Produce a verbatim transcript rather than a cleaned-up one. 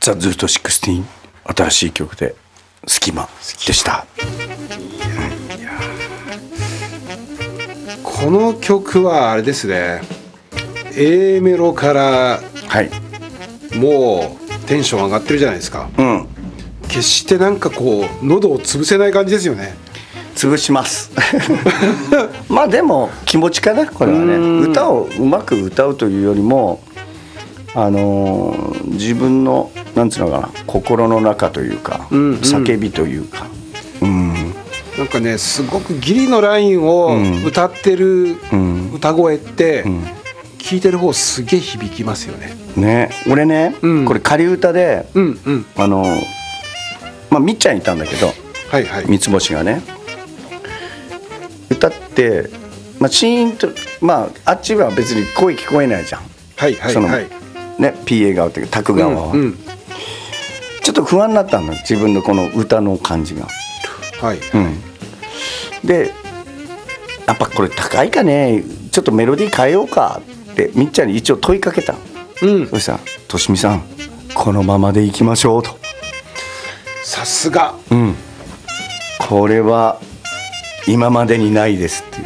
ザ・ズートじゅうろく新しい曲で隙間でした。 この曲はあれですね、 A メロからはいもうテンション上がってるじゃないですか。 うん決してなんかこう喉を潰せない感じですよね。 潰しますまあでも気持ちかなこれはね。歌をうまく歌うというよりもあのー、自分のなんつうのかな心の中というか、うんうん、叫びというか、うん、 なんかねすごくギリのラインを歌ってる歌声って、うんうん、聞いてる方すげえ響きますよね。 ね、俺ね、うん、これ仮歌で、 うんうん、 あのー、まあみっちゃんいたんだけど、 はいはい、 三つ星がね歌って、まあ、シーンとまああっちは別に声聞こえないじゃん。 はいはいはい。 ね、ピーエー 側というかタク側は、うんうん、ちょっと不安になったの自分のこの歌の感じが。 はい、 うん、でやっぱこれ高いかねちょっとメロディー変えようかってみっちゃんに一応問いかけた、うん、そしたら「としみさんこのままでいきましょう」と。 さすが、 うん、これは今までにないですっていう